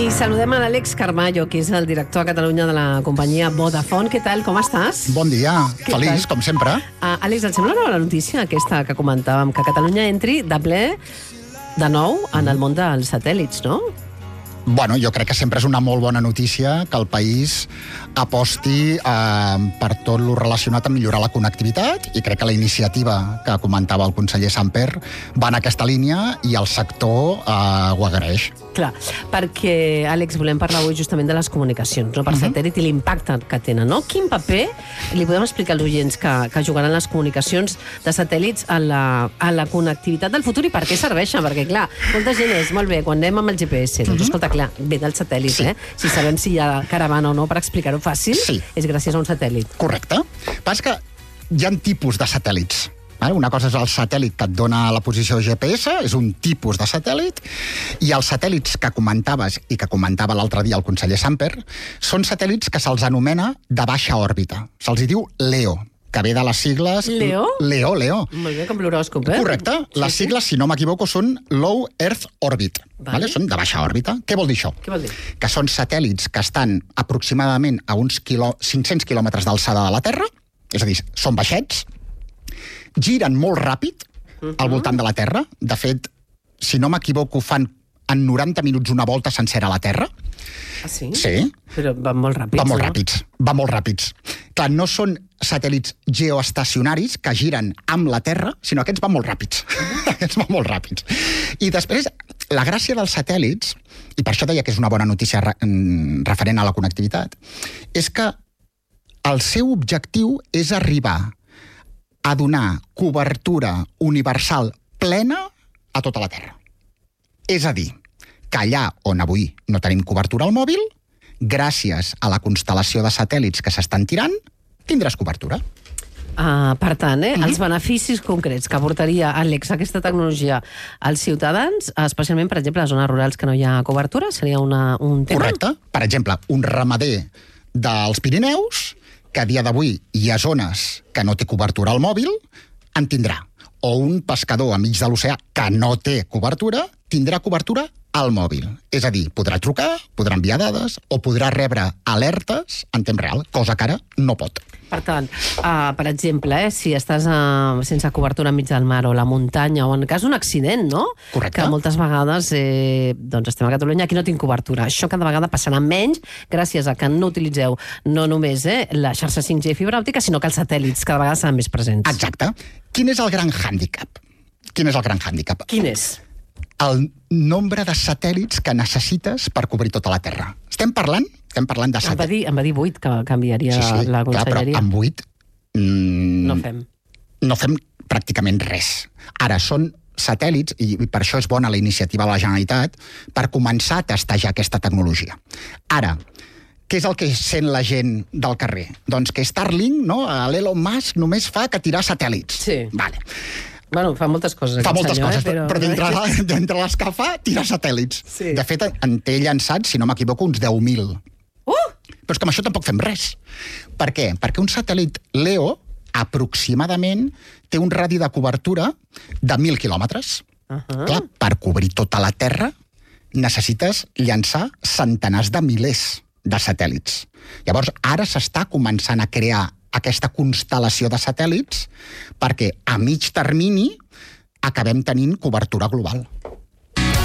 I saludem a l'Àlex Carballo, que és el director a Catalunya de la companyia Vodafone. Què tal, com estàs? Bon dia, feliç, com sempre. Àlex, et sembla una bona notícia aquesta que comentàvem, que Catalunya entri de ple de nou en el món dels satèl·lits, no? Bueno, jo crec que sempre és una molt bona notícia que el país aposti per tot lo relacionat amb millorar la connectivitat, i crec que la iniciativa que comentava el conseller Samper va en aquesta línia i el sector ho agraeix. Clar, perquè, Àlex, volem parlar avui justament de les comunicacions, no, per satèl·lit i l'impacte que tenen, no? Quin paper li podem explicar als oients que jugaran les comunicacions de satèl·lits a la connectivitat del futur i per què serveixen? Perquè, clar, molta gent és, molt bé, quan anem amb el GPS, doncs, escolta, clar, ve del satèl·lit, Sí. Si sabem si hi ha caravana o no, per explicar-ho fàcil, Sí. és gràcies a un satèl·lit. Correcte. Pas que hi ha tipus de satèl·lits. Una cosa és el satèl·lit que et dona la posició GPS, és un tipus de satèl·lit, i els satèl·lits que comentaves i que comentava l'altre dia el conseller Samper són satèl·lits que se'ls anomena de baixa òrbita. Se'ls hi diu LEO, que ve de les sigles... Leo? Leo. Molt bé, com l'horòscop, eh? Correcte. Les sigles, si no m'equivoco, són Low Earth Orbit. Vale. Són de baixa òrbita. Què vol dir això? Què vol dir? Que són satèl·lits que estan aproximadament a uns 500 quilòmetres d'alçada de la Terra, és a dir, són baixets, giren molt ràpid al voltant de la Terra. De fet, si no m'equivoco, fan en 90 minuts una volta sencera a la Terra. Ah, sí? Sí. Però van molt ràpids, Va molt ràpids. Clar, no són satèl·lits geoestacionaris que giren amb la Terra, sinó que aquests van molt ràpids. Aquests van molt ràpids. I després, la gràcia dels satèl·lits, i per això deia que és una bona notícia referent a la connectivitat, és que el seu objectiu és arribar a donar cobertura universal plena a tota la Terra. És a dir, que allà on avui no tenim cobertura al mòbil, gràcies a la constel·lació de satèl·lits que s'estan tirant, tindràs cobertura. Per tant, els beneficis concrets que aportaria, Àlex, aquesta tecnologia als ciutadans, especialment, per exemple, a les zones rurals que no hi ha cobertura, seria un tema? Correcte. Per exemple, un ramader dels Pirineus, que a dia d'avui hi ha zones que no té cobertura al mòbil, en tindrà. O un pescador enmig de l'oceà que no té cobertura, tindrà cobertura al mòbil. És a dir, podrà trucar, podrà enviar dades o podrà rebre alertes en temps real, cosa que ara no pot. Per tant, per exemple, si estàs sense cobertura enmig del mar o la muntanya, o en cas d'un accident, no? Correcte. Que moltes vegades doncs estem a Catalunya, aquí no tinc cobertura. Això cada vegada passarà menys gràcies a que no utilitzeu no només la xarxa 5G i fibra òptica, sinó que els satèl·lits cada vegada seran més presents. Exacte. Quin és el gran hàndicap? Quin és? El nombre de satèl·lits que necessites per cobrir tota la Terra. Estem parlant de satèl·lits. Em va dir 8 que canviaria la conselleria. Clar, però amb 8 No fem. no fem pràcticament res. Ara, són satèl·lits, i per això és bona la iniciativa de la Generalitat, per començar a testejar aquesta tecnologia. Ara, què és el que sent la gent del carrer? Doncs que Starlink, no, l'Elon Musk només fa que tirar satèl·lits. Sí. Vale. Bueno, fa moltes coses. Fa moltes coses, però d'entre les que fa, tira satèl·lits. Sí. De fet, en té llançats, si no m'equivoco, uns 10.000. Però és que amb això tampoc fem res. Per què? Perquè un satèl·lit LEO, aproximadament, té un radi de cobertura de 1.000 quilòmetres. Clar, per cobrir tota la Terra necessites llançar centenars de milers de satèl·lits. Llavors, ara s'està començant a crear aquesta constel·lació de satèl·lits perquè a mig termini acabem tenint cobertura global.